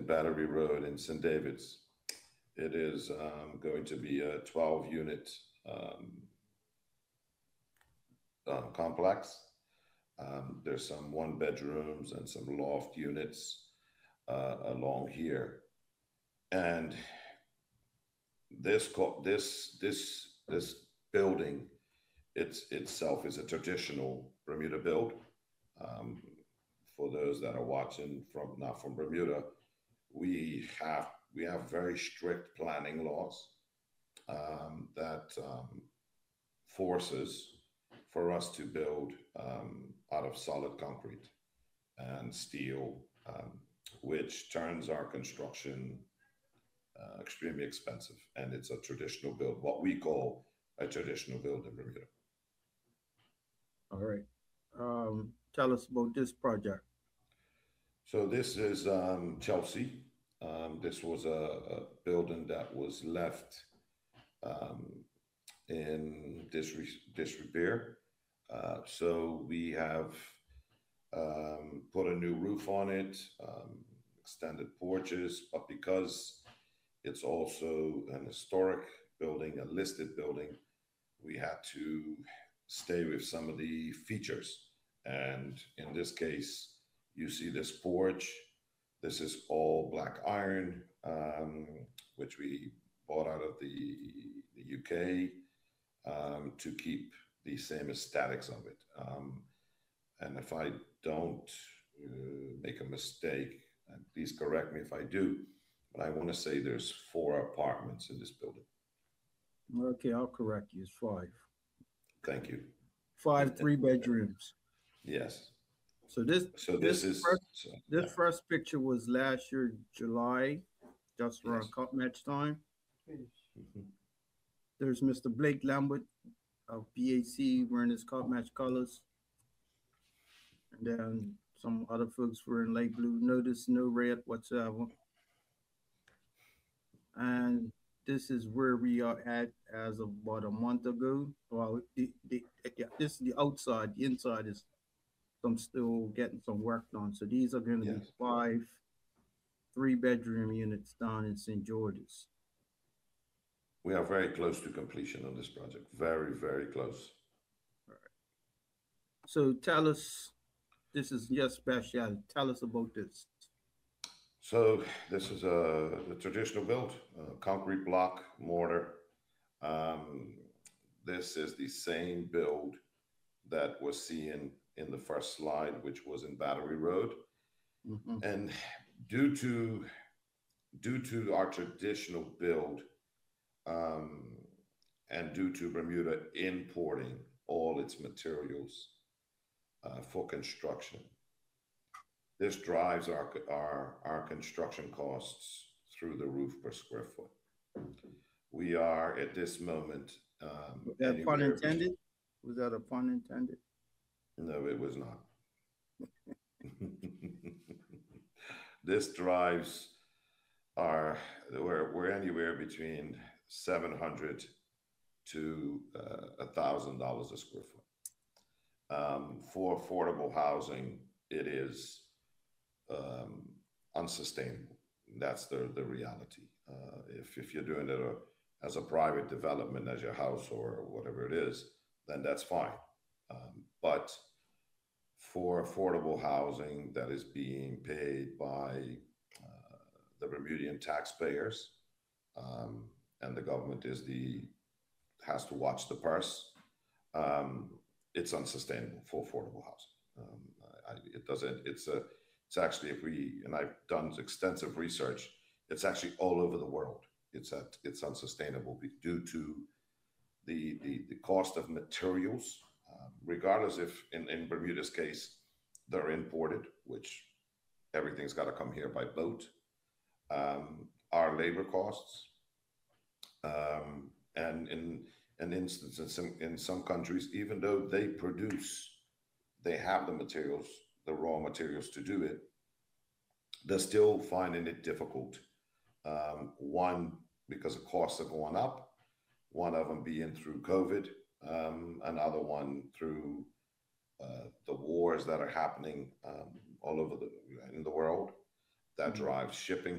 Battery Road in St. David's. It is going to be a 12-unit um, complex. There's some one bedrooms and some loft units along here, and this building itself is a traditional Bermuda build. Um, for those that are watching from not from Bermuda, we have we have very strict planning laws that forces for us to build out of solid concrete and steel, which turns our construction extremely expensive. And it's a traditional build, what we call a traditional build in Bermuda. All right. Tell us about this project. So this is Chelsea. This was a building that was left um, in disrepair. So we have put a new roof on it, extended porches, but because it's also an historic building, a listed building, we had to stay with some of the features. And in this case, you see this porch. This is all black iron, which we bought out of the UK to keep the same aesthetics of it. And if I don't make a mistake, and please correct me if I do, but I want to say there's four apartments in this building. Okay, I'll correct you. It's five. Thank you. Five three-bedrooms. Yes. So this So this this is, first so, this yeah, first picture was last year, July, just around yes. cup match time. Mhm. There's Mr. Blake Lambert of PAC wearing his cup match colors, and then some other folks wearing light blue. Notice no red whatsoever. And this is where we are at as of about a month ago. Well, yeah, this is the outside. The inside is some still getting some work done. So these are going to be Yes. five three-bedroom units down in St. George's. We are very close to completion on this project. Very, very close. So tell us, this is your specialty. Tell us about this. So this is the traditional build, concrete block, mortar. Um, this is the same build that was seen in the first slide, which was in Battery Road. Hmm. And due to due to our traditional build, um, and due to Bermuda importing all its materials for construction, this drives our construction costs through the roof per square foot. We are at this moment Was that pun anywhere intended? Was that a pun intended? no, it was not. This drives our, we're anywhere between 700 to $1,000 a square foot. For affordable housing, it is um, unsustainable. That's the reality. If you're doing it as a private development, as your house or whatever it is, then that's fine. But for affordable housing that is being paid by the Bermudian taxpayers, um, and the government is the has to watch the purse. Um, it's unsustainable for affordable housing. It doesn't. It's actually, if we, and I've done extensive research. It's actually all over the world. It's unsustainable due to the cost of materials, regardless if in Bermuda's case they're imported, which everything's got to come here by boat. Our labor costs, and in an instance, in some countries, even though they produce, they have the materials, the raw materials to do it, they're still finding it difficult. One, because the costs are going up, one of them being through COVID, another one through the wars that are happening all over in the world that Mhm. drives shipping